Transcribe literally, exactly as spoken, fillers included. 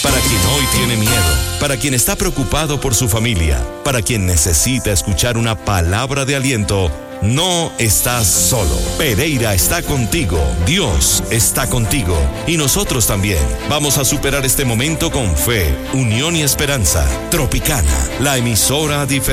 Para quien hoy tiene miedo, para quien está preocupado por su familia, para quien necesita escuchar una palabra de aliento, no estás solo. Pereira está contigo, Dios está contigo y nosotros también. Vamos a superar este momento con fe, unión y esperanza. Tropicana, la emisora diferente.